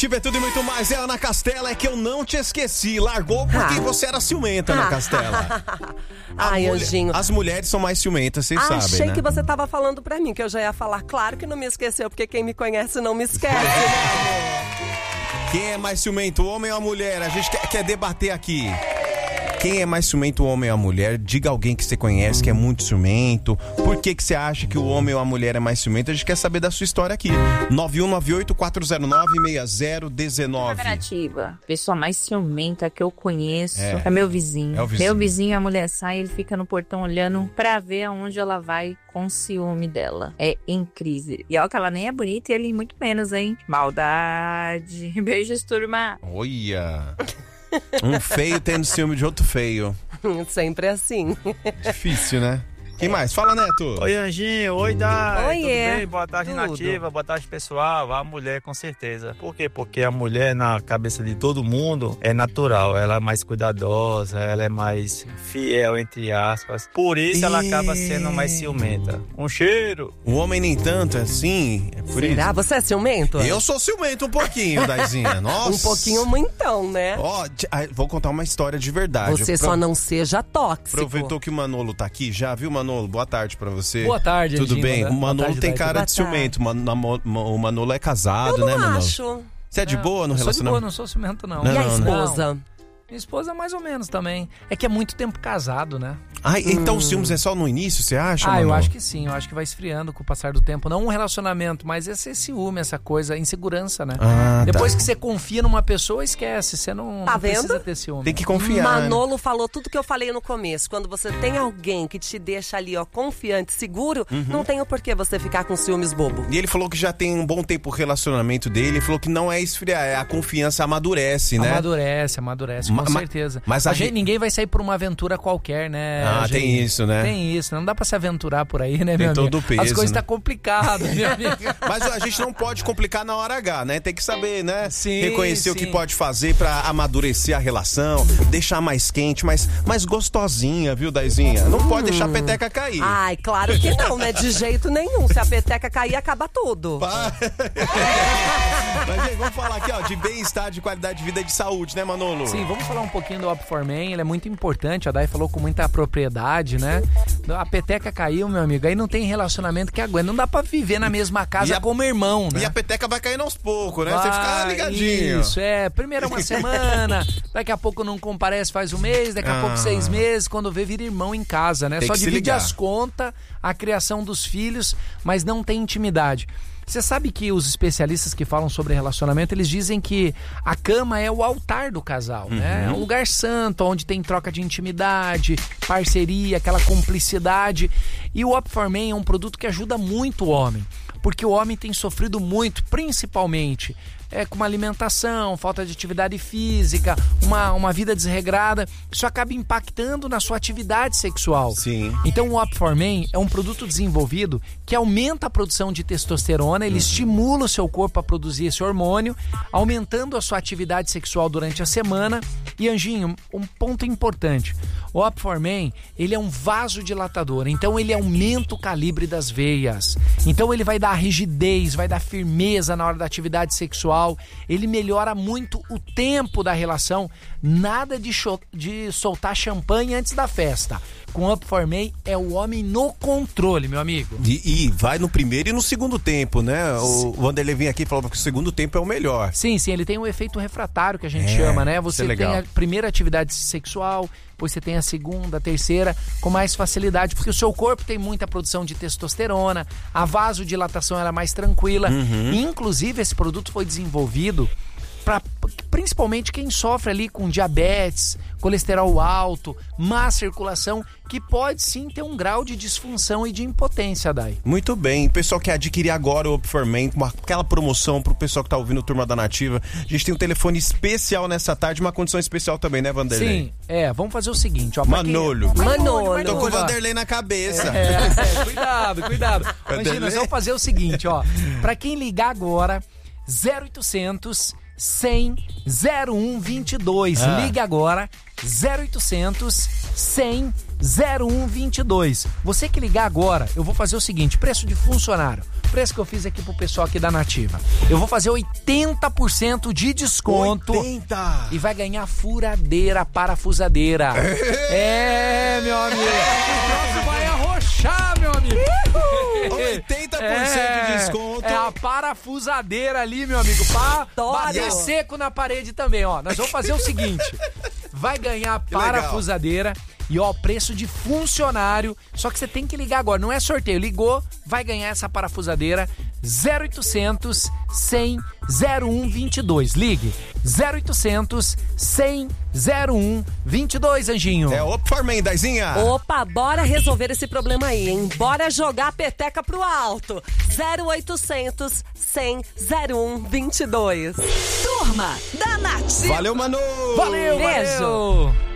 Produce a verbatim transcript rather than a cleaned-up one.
Nativa é tudo e muito mais. É Ana Castela, é que eu não te esqueci. Largou porque ah. você era ciumenta, Ana Castela. Ai, mulher, Anjinho. As mulheres são mais ciumentas, vocês Achei sabem, né? Achei que você tava falando pra mim, que eu já ia falar. Claro que não me esqueceu, porque quem me conhece não me esquece, né, amor? Quem é mais ciumento, o homem ou a mulher? A gente quer, quer debater aqui. Quem é mais ciumento, o homem ou a mulher? Diga alguém que você conhece que é muito ciumento. Por que que você acha que o homem ou a mulher é mais ciumento? A gente quer saber da sua história aqui. nove um nove oito, quatro zero nove, seis zero um nove. Nativa. A pessoa mais ciumenta que eu conheço é, é meu vizinho. É o vizinho. Meu vizinho, a mulher sai, ele fica no portão olhando pra ver aonde ela vai com ciúme dela. É incrível. E olha que ela nem é bonita e ele muito menos, hein? Maldade. Beijos, turma. Olha... Um feio tendo ciúme de outro feio. Sempre assim. Difícil, né? Quem mais? Fala, Neto. Oi, Anjinho. Oi, Dai. Oi, Tudo é. bem? Boa tarde, Tudo. Nativa. Boa tarde, pessoal. A mulher, com certeza. Por quê? Porque a mulher, na cabeça de todo mundo, é natural. Ela é mais cuidadosa, ela é mais fiel, entre aspas. Por isso, ela acaba sendo mais ciumenta. Um cheiro. O homem nem tanto, é assim. É por Será? isso. Você é ciumento? Eu sou ciumento um pouquinho, Daizinha. Nossa. Um pouquinho muitão, né? Ó, vou contar uma história de verdade. Você Pro... só não seja tóxico. Aproveitou que o Manolo tá aqui já, viu, Manolo? Boa tarde pra você. Boa tarde, Tudo Anjinho, bem? né? O Manolo tarde, tem tarde. cara Boa de ciumento. O Manolo é casado, Eu não né, Manolo? acho. Você é de boa no eu sou de boa, relacionamento? não sou ciumento, não. Não, E a não, esposa? Minha esposa mais ou menos também. É que é muito tempo casado, né? Ah, então Hum. o ciúmes é só no início, você acha, Ah, Manolo? eu acho que sim. Eu acho que vai esfriando com o passar do tempo. Não um relacionamento, mas esse ciúme, essa coisa, insegurança, né? Ah, Depois tá. que você confia numa pessoa, esquece. Você não, Tá não vendo? precisa ter ciúme. Tem que confiar. Manolo falou tudo que eu falei no começo. Quando você tem alguém que te deixa ali, ó, confiante, seguro, Uhum. não tem o porquê você ficar com ciúmes bobo. E ele falou que já tem um bom tempo o relacionamento dele. Ele falou que não é esfriar, é a confiança amadurece, né? Amadurece, amadurece, Ma- com ma- certeza. mas a a gente, gente- ninguém vai sair por uma aventura qualquer, né? Ah, gente? tem isso, né? Tem isso. Não dá pra se aventurar por aí, né, Tem meu todo amigo? o peso, As coisas né? tá complicado, meu amigo. Mas a gente não pode complicar na hora H, né? Tem que saber, né? Sim, Reconhecer o que sim. pode fazer pra amadurecer a relação, deixar mais quente, mais, mais gostosinha, viu, Daizinha? Não pode deixar a peteca cair. Ai, claro que não, né? De jeito nenhum. Se a peteca cair, acaba tudo. Pá. Mas, gente, vamos falar aqui, ó, de bem-estar, de qualidade de vida e de saúde, né, Manolo? Sim, vamos falar um pouquinho do Up for Men. Ele é muito importante, a Dai falou com muita propriedade, né? A peteca caiu, meu amigo, aí não tem relacionamento que aguenta. Não dá pra viver na mesma casa E a- como irmão, né? E a peteca vai caindo aos poucos, né? Você fica Vai, ligadinho. Isso, é. Primeiro uma semana, daqui a pouco não comparece, faz um mês, daqui a Ah. pouco seis meses, quando vê, vira irmão em casa, né? Tem Só que se divide ligar. as contas, a criação dos filhos, mas não tem intimidade. Você sabe que os especialistas que falam sobre relacionamento, eles dizem que a cama é o altar do casal, né? É um lugar santo, onde tem troca de intimidade, parceria, aquela cumplicidade. E o Up for Men é um produto que ajuda muito o homem, porque o homem tem sofrido muito, principalmente é, com uma alimentação, falta de atividade física, uma, uma vida desregrada. Isso acaba impactando na sua atividade sexual. Sim. Então o Up for Men é um produto desenvolvido que aumenta a produção de testosterona, ele estimula o seu corpo a produzir esse hormônio, aumentando a sua atividade sexual durante a semana. E, Anjinho, um ponto importante, o Up for Men, ele é um vasodilatador, então ele aumenta o calibre das veias, então ele vai dar rigidez, vai dar firmeza na hora da atividade sexual, ele melhora muito o tempo da relação, nada de, cho- de soltar champanhe antes da festa. Com o Up for Men é o homem no controle, meu amigo. E, e vai no primeiro e no segundo tempo, né? O Wanderlei vinha aqui e falou que o segundo tempo é o melhor. Sim, sim, ele tem um efeito refratário que a gente É, chama, né? isso Você é tem legal. a primeira atividade sexual, depois você tem a segunda, a terceira, com mais facilidade, porque o seu corpo tem muita produção de testosterona, a vasodilatação era mais tranquila. Uhum. E, inclusive, esse produto foi desenvolvido para principalmente quem sofre ali com diabetes, colesterol alto, má circulação, que pode sim ter um grau de disfunção e de impotência, Dai. Muito bem, o pessoal quer adquirir agora o Up for Men, com aquela promoção pro pessoal que tá ouvindo o Turma da Nativa. A gente tem um telefone especial nessa tarde, uma condição especial também, né, Wanderlei? Sim, é, vamos fazer o seguinte, ó. pra quem- Manolo. Manolo. Tô com o ó. Wanderlei na cabeça. É, é, cuidado, cuidado. Imagina, Wanderlei. nós vamos fazer o seguinte, ó. Pra quem ligar agora, zero oitocentos, cem, zero um vinte e dois. Ah. Ligue agora, zero oitocentos, cem, zero um vinte e dois. Você que ligar agora, eu vou fazer o seguinte, preço de funcionário, preço que eu fiz aqui pro pessoal aqui da Nativa. Eu vou fazer oitenta por cento de desconto oitenta! e vai ganhar furadeira, parafusadeira. É, meu amigo. O troço vai arrochar, meu amigo. oitenta por cento de desconto. É a parafusadeira ali, meu amigo, pra Adoro. bater seco na parede também, ó. Nós vamos fazer o seguinte, vai ganhar parafusadeira e, ó, preço de funcionário, só que você tem que ligar agora, não é sorteio, ligou, vai ganhar essa parafusadeira, zero oitocentos, cem, zero um vinte e dois. Ligue, zero oitocentos, cem, zero um vinte e dois, Anjinho. É, opa, Formendazinha. Opa, bora resolver esse problema aí, hein? Bora jogar a peteca pro alto. zero oitocentos, cem, zero um vinte e dois. Turma da Nativa. Valeu, Manu. Valeu, Beijo. valeu.